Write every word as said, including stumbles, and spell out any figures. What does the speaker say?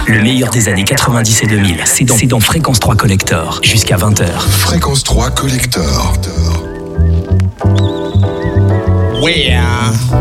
Le meilleur des années quatre-vingt-dix et deux mille, c'est dans, c'est dans Fréquence trois Collector, jusqu'à vingt heures. Fréquence trois Collector. Yeah.